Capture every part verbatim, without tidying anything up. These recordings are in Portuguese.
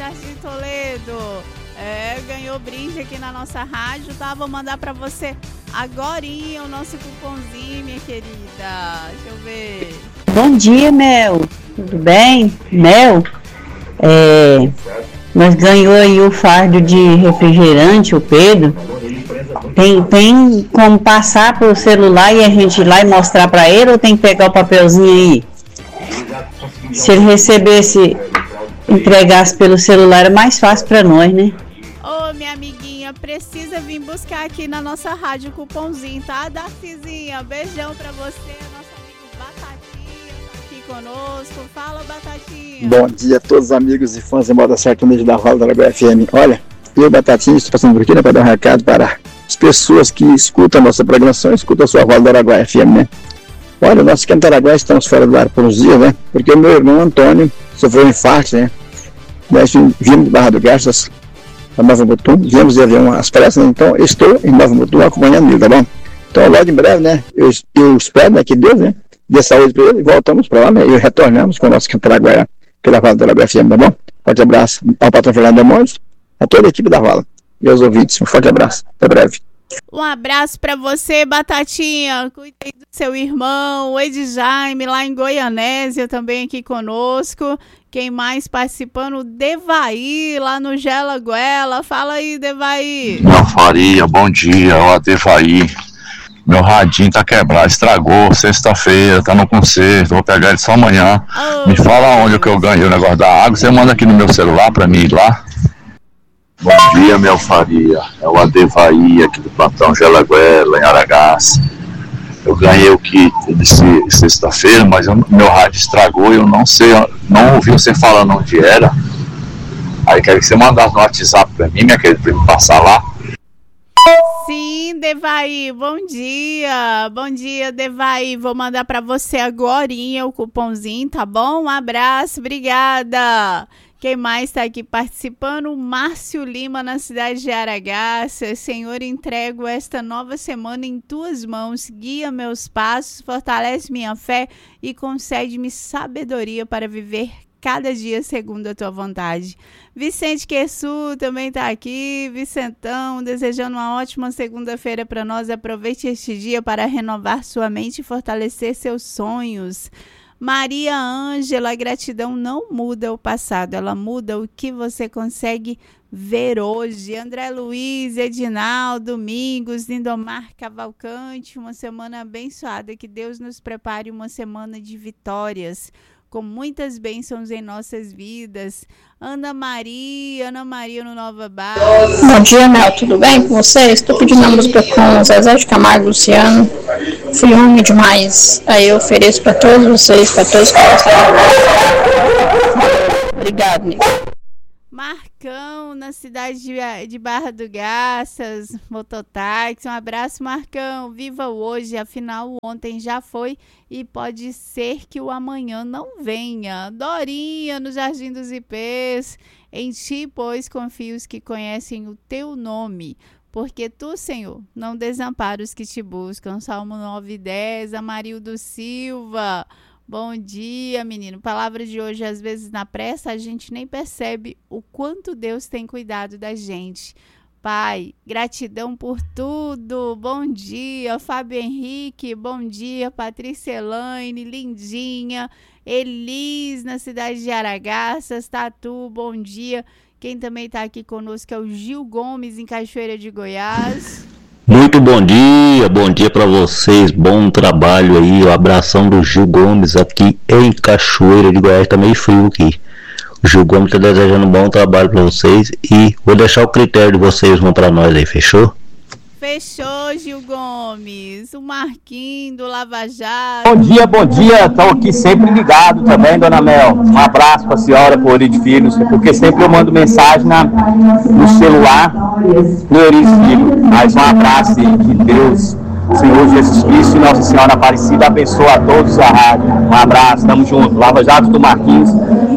Jardim Toledo. É, ganhou brinde aqui na nossa rádio, tá? Vou mandar pra você agorinha o nosso cupomzinho, minha querida. Deixa eu ver. Bom dia, Mel. Tudo bem? Mel, é, nós ganhou aí o fardo de refrigerante, o Pedro. Tem, tem como passar pro celular e a gente ir lá e mostrar pra ele, ou tem que pegar o papelzinho aí? Se ele recebesse, entregasse pelo celular, é mais fácil pra nós, né? Ô, minha amiguinha, precisa vir buscar aqui na nossa rádio o cupomzinho, tá? Darcizinha, beijão pra você, nosso amigo Batatinha tá aqui conosco. Fala, Batatinha. Bom dia a todos os amigos e fãs de moda sertaneja da Vala do Araguaia F M. Olha, eu, Batatinha, estou passando por aqui, né, para dar um recado para as pessoas que escutam a nossa programação, escutam a sua Vala do Araguaia F M, né? Olha, nós aqui em Araguaia estamos fora do ar por uns dias, né? Porque o meu irmão Antônio sofreu um infarto, né? Nós vimos de Barra do Garças, a Nova Mutum, viemos de avião às pressas, né? Então eu estou em Nova Mutum acompanhando ele, tá bom? Então logo em breve, né? Eu, eu espero, né, que Deus, né, dê saúde para ele e voltamos para lá, né? E retornamos com o nosso Canto Araguaia pela Vala do Araguaia F M, tá bom? Forte abraço ao patrão Fernando Demônios, a toda a equipe da Vala e aos ouvintes. Um forte abraço, até breve. Um abraço pra você, Batatinha. Cuide do seu irmão, o Ed Jaime, lá em Goianésia, também aqui conosco. Quem mais participando? O Devaí, lá no Gelaguela. Fala aí, Devaí. Meu Faria, bom dia, o Devaí. Meu radinho tá quebrado, estragou, sexta-feira, tá no conserto, vou pegar ele só amanhã. Oh, Me fala onde que eu ganhei o negócio da água, você manda aqui no meu celular pra mim ir lá. Bom dia, meu Faria, é o Adevaí aqui do plantão Gelaguela, em Aragás. Eu ganhei o kit de sexta-feira, mas eu, meu rádio estragou e eu não sei, não ouvi você falando onde era. Aí quero que você mandasse no WhatsApp pra mim, minha querida, pra me passar lá. Sim, Devaí, bom dia, bom dia, Devaí, vou mandar pra você agorinha o cupomzinho, tá bom? Um abraço, obrigada. Quem mais está aqui participando? O Márcio Lima, na cidade de Aragaça. Senhor, entrego esta nova semana em tuas mãos. Guia meus passos, fortalece minha fé e concede-me sabedoria para viver cada dia segundo a tua vontade. Vicente Querçu também está aqui. Vicentão, desejando uma ótima segunda-feira para nós. Aproveite este dia para renovar sua mente e fortalecer seus sonhos. Maria Ângela, a gratidão não muda o passado, ela muda o que você consegue ver hoje. André Luiz, Edinaldo, Domingos, Lindomar Cavalcante, uma semana abençoada, que Deus nos prepare uma semana de vitórias, com muitas bênçãos em nossas vidas. Ana Maria, Ana Maria no Nova Barra. Bom dia, Mel, tudo bem com você? Estou pedindo a música com Zezé de Camargo e Luciano. Fui homem demais. Aí eu ofereço para todos vocês, para todos que gostaram. Obrigado, Nico. Marcão, na cidade de, de Barra do Garças, mototáxi. Um abraço, Marcão. Viva o hoje, afinal o ontem já foi e pode ser que o amanhã não venha. Dorinha, no Jardim dos Ipês. Em ti, pois, confio os que conhecem o teu nome. Porque tu, Senhor, não desampara os que te buscam. Salmo nove e dez, Amarildo Silva. Bom dia, menino. Palavra de hoje, às vezes na pressa a gente nem percebe o quanto Deus tem cuidado da gente. Pai, gratidão por tudo. Bom dia, Fábio Henrique. Bom dia, Patrícia Elaine, lindinha. Elis, na cidade de Aragaças. Tatu, bom dia. Quem também está aqui conosco é o Gil Gomes, em Cachoeira de Goiás. Muito bom dia, bom dia para vocês, bom trabalho aí, o abração do Gil Gomes aqui em Cachoeira de Goiás, tá meio frio aqui. O Gil Gomes tá desejando um bom trabalho para vocês e vou deixar o critério de vocês um para nós aí, fechou? Fechou, Gil Gomes. O Marquinhos do Lava Jato. Bom dia, bom dia. Estou aqui sempre ligado também, dona Mel. Um abraço para a senhora, para o Ori de Filhos, porque sempre eu mando mensagem na, no celular do Ori de Filhos. Mais um abraço e que Deus, Senhor Jesus Cristo e Nossa Senhora Aparecida abençoe a todos a rádio. Um abraço, tamo junto. Lava Jato do Marquinhos,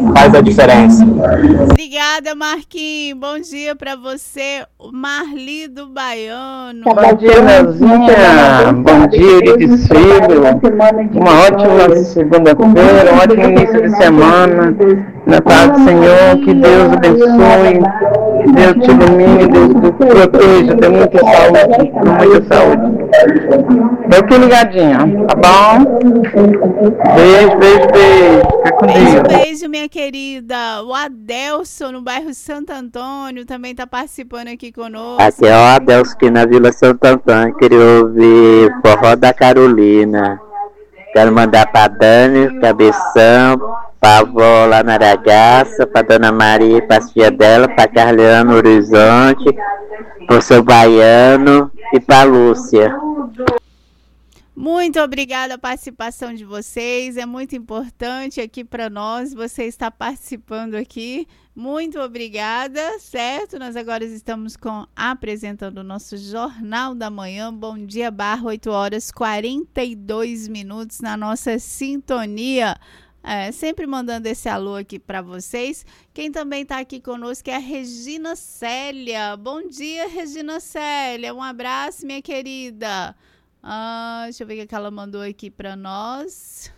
faz a diferença. Obrigada, Marquinhos. Bom dia pra você, Marli do Baiano. Bom dia, Neuzinha. Bom dia, Euridice Filho. Uma ótima segunda-feira, um ótimo início de semana. Na paz do Senhor, que Deus abençoe, que Deus te ilumine, Deus te proteja, dê muita saúde, muita saúde. Eu aqui ligadinho, tá bom? Beijo, beijo, beijo. Fica com Beijo, Deus. beijo, minha querida. O Adelson, no bairro Santo Antônio, também tá participando aqui conosco. Aqui é o Adelson, aqui na Vila Santo Antônio. Queria ouvir Forró da Carolina. Quero mandar pra Dani, Cabeção, pra avó lá na Aragaça, pra Dona Maria e pra tia dela, pra Carliano Horizonte, pro seu Baiano e pra Lúcia. Muito obrigada a participação de vocês, é muito importante aqui para nós, você está participando aqui, muito obrigada, certo? Nós agora estamos com, apresentando o nosso Jornal da Manhã, bom dia, barra, oito horas, quarenta e dois minutos na nossa sintonia, é, sempre mandando esse alô aqui para vocês. Quem também está aqui conosco é a Regina Célia, bom dia, Regina Célia, um abraço, minha querida. Ah, deixa eu ver o que ela mandou aqui para nós.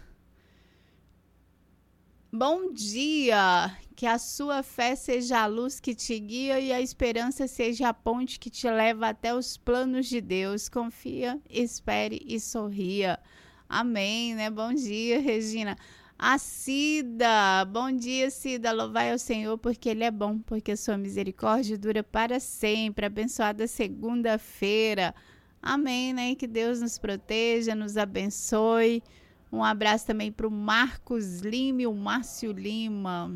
Bom dia, que a sua fé seja a luz que te guia e a esperança seja a ponte que te leva até os planos de Deus. Confia, espere e sorria. Amém, né? Bom dia, Regina. A Cida, bom dia, Cida. Louvai ao Senhor porque Ele é bom, porque a sua misericórdia dura para sempre. Abençoada segunda-feira. Amém, né? Que Deus nos proteja, nos abençoe. Um abraço também para o Marcos Lima e o Márcio Lima.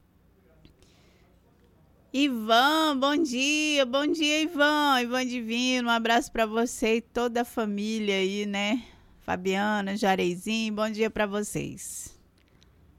Ivan, bom dia. Bom dia, Ivan. Ivan Divino, um abraço para você e toda a família aí, né? Fabiana, Jareizinho, bom dia para vocês.